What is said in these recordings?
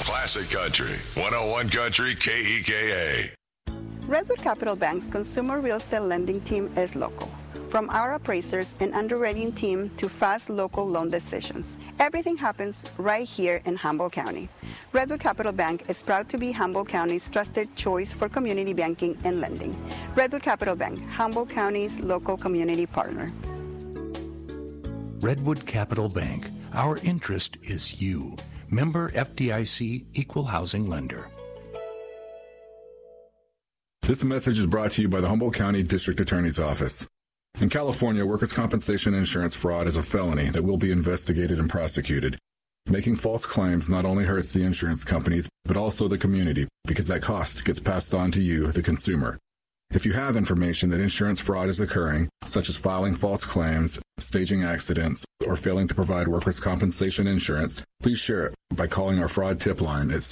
Classic Country, 101 Country KEKA. Redwood Capital Bank's consumer real estate lending team is local. From our appraisers and underwriting team to fast local loan decisions, everything happens right here in Humboldt County. Redwood Capital Bank is proud to be Humboldt County's trusted choice for community banking and lending. Redwood Capital Bank, Humboldt County's local community partner. Redwood Capital Bank. Our interest is you. Member FDIC, Equal Housing Lender. This message is brought to you by the Humboldt County District Attorney's Office. In California, workers' compensation insurance fraud is a felony that will be investigated and prosecuted. Making false claims not only hurts the insurance companies, but also the community, because that cost gets passed on to you, the consumer. If you have information that insurance fraud is occurring, such as filing false claims, staging accidents, or failing to provide workers' compensation insurance, please share it by calling our fraud tip line at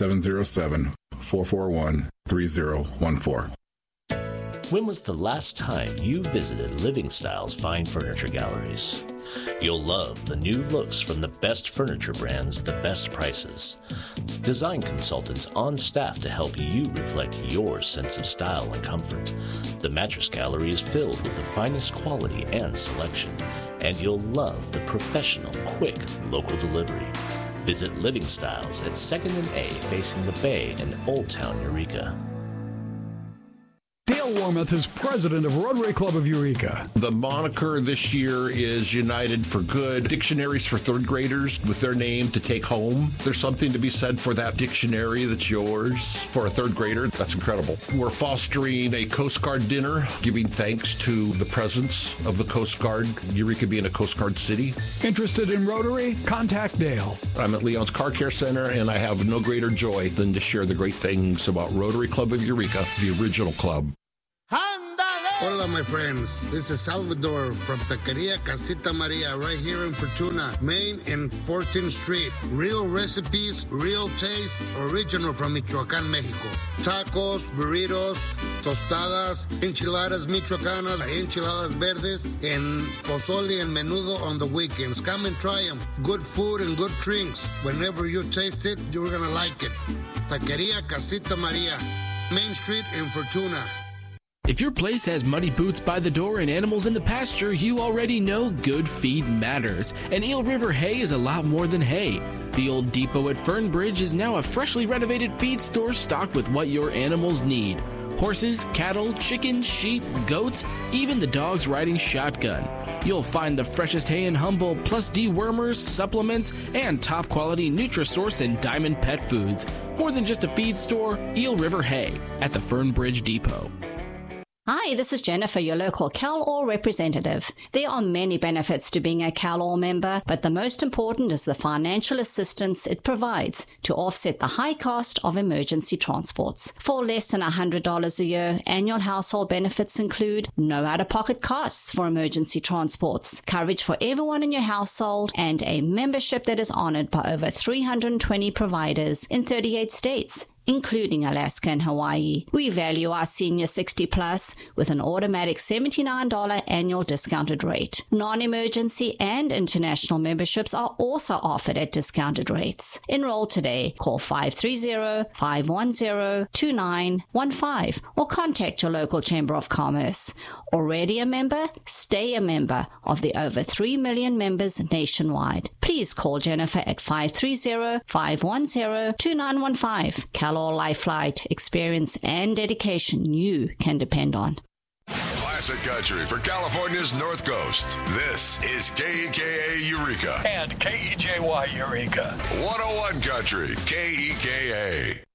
707-441-3014. When was the last time you visited Living Styles Fine Furniture Galleries? You'll love the new looks from the best furniture brands, the best prices. Design consultants on staff to help you reflect your sense of style and comfort. The Mattress Gallery is filled with the finest quality and selection, and you'll love the professional, quick, local delivery. Visit Living Styles at 2nd and A facing the Bay in Old Town, Eureka. Dale Warmoth is president of Rotary Club of Eureka. The moniker this year is United for Good. Dictionaries for third graders with their name to take home. There's something to be said for that dictionary that's yours for a third grader. That's incredible. We're fostering a Coast Guard dinner, giving thanks to the presence of the Coast Guard, Eureka being a Coast Guard city. Interested in Rotary? Contact Dale. I'm at Leon's Car Care Center, and I have no greater joy than to share the great things about Rotary Club of Eureka, the original club. Hola, my friends. This is Salvador from Taqueria Casita Maria right here in Fortuna, Main and 14th Street. Real recipes, real taste, original from Michoacán, Mexico. Tacos, burritos, tostadas, enchiladas michoacanas, enchiladas verdes, and pozole and menudo on the weekends. Come and try them. Good food and good drinks. Whenever you taste it, you're going to like it. Taqueria Casita Maria, Main Street in Fortuna. If your place has muddy boots by the door and animals in the pasture, you already know good feed matters. And Eel River Hay is a lot more than hay. The old depot at Fernbridge is now a freshly renovated feed store stocked with what your animals need. Horses, cattle, chickens, sheep, goats, even the dogs riding shotgun. You'll find the freshest hay in Humboldt, plus dewormers, supplements, and top-quality Nutrisource and Diamond Pet Foods. More than just a feed store, Eel River Hay at the Fernbridge Depot. Hi, this is Jennifer, your local CalOil representative. There are many benefits to being a CalOil member, but the most important is the financial assistance it provides to offset the high cost of emergency transports. For less than $100 a year, annual household benefits include no out-of-pocket costs for emergency transports, coverage for everyone in your household, and a membership that is honored by over 320 providers in 38 states, including Alaska and Hawaii. We value our senior 60 plus with an automatic $79 annual discounted rate. Non-emergency and international memberships are also offered at discounted rates. Enroll today. Call 530-510-2915 or contact your local Chamber of Commerce. Already a member? Stay a member of the over 3 million members nationwide. Please call Jennifer at 530-510-2915. CalOil Life Flight, experience and dedication you can depend on. Classic Country for California's North Coast. This is KEKA Eureka. And KEJY Eureka. 101 Country, KEKA.